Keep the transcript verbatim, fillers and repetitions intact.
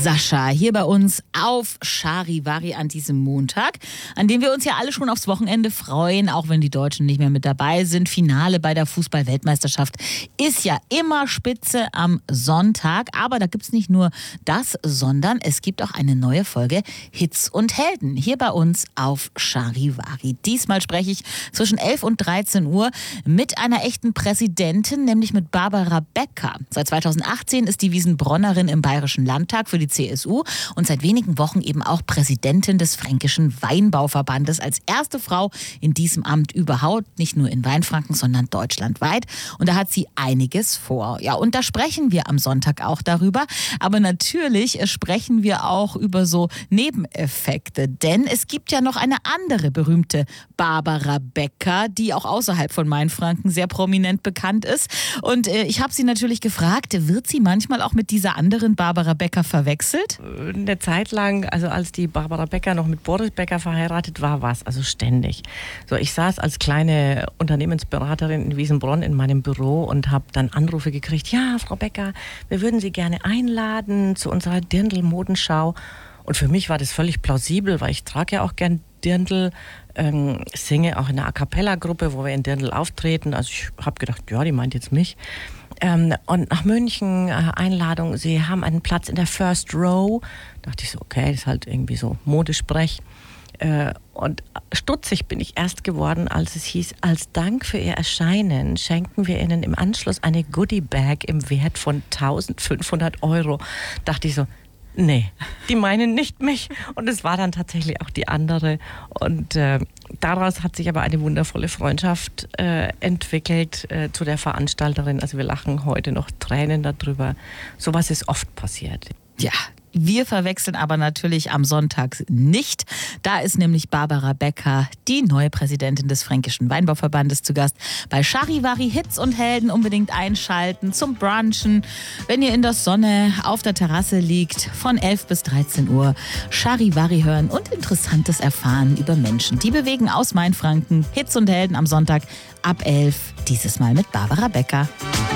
Sascha hier bei uns auf Charivari an diesem Montag, an dem wir uns ja alle schon aufs Wochenende freuen, auch wenn die Deutschen nicht mehr mit dabei sind. Finale bei der Fußball-Weltmeisterschaft ist ja immer spitze am Sonntag, aber da gibt es nicht nur das, sondern es gibt auch eine neue Folge Hits und Helden hier bei uns auf Charivari. Diesmal spreche ich zwischen elf und dreizehn Uhr mit einer echten Präsidentin, nämlich mit Barbara Becker. Seit zweitausendachtzehn ist die Wiesenbronnerin im Bayerischen Landtag für die C S U und seit wenigen Wochen eben auch Präsidentin des Fränkischen Weinbauverbandes, als erste Frau in diesem Amt überhaupt, nicht nur in Weinfranken, sondern deutschlandweit. Und da hat sie einiges vor. Ja, und da sprechen wir am Sonntag auch darüber. Aber natürlich sprechen wir auch über so Nebeneffekte, denn es gibt ja noch eine andere berühmte Barbara Becker, die auch außerhalb von Mainfranken sehr prominent bekannt ist. Und äh, ich habe sie natürlich gefragt, wird sie manchmal auch mit dieser anderen Barbara Becker verwechselt? Eine Zeit lang, also als die Barbara Becker noch mit Boris Becker verheiratet war, war es also ständig. So, ich saß als kleine Unternehmensberaterin in Wiesenbronn in meinem Büro und habe dann Anrufe gekriegt. Ja, Frau Becker, wir würden Sie gerne einladen zu unserer Dirndl-Modenschau. Und für mich war das völlig plausibel, weil ich trage ja auch gern Dirndl, ähm, singe auch in einer A-Cappella-Gruppe, wo wir in Dirndl auftreten. Also ich habe gedacht, ja, die meint jetzt mich. Ähm, und nach München, äh, Einladung, Sie haben einen Platz in der First Row. Da dachte ich so, okay, das ist halt irgendwie so Modesprech. Äh, und stutzig bin ich erst geworden, als es hieß, als Dank für Ihr Erscheinen schenken wir Ihnen im Anschluss eine Goodie-Bag im Wert von eintausendfünfhundert Euro. Dachte ich so, nee, die meinen nicht mich. Und es war dann tatsächlich auch die andere. Und äh, daraus hat sich aber eine wundervolle Freundschaft äh, entwickelt äh, zu der Veranstalterin. Also wir lachen heute noch Tränen darüber. Sowas ist oft passiert. Ja. Wir verwechseln aber natürlich am Sonntag nicht. Da ist nämlich Barbara Becker, die neue Präsidentin des Fränkischen Weinbauverbandes, zu Gast bei Charivari Hits und Helden. Unbedingt einschalten zum Brunchen, wenn ihr in der Sonne auf der Terrasse liegt, von elf bis dreizehn Uhr. Charivari hören und Interessantes erfahren über Menschen, die bewegen aus Mainfranken. Hits und Helden am Sonntag ab elf, dieses Mal mit Barbara Becker.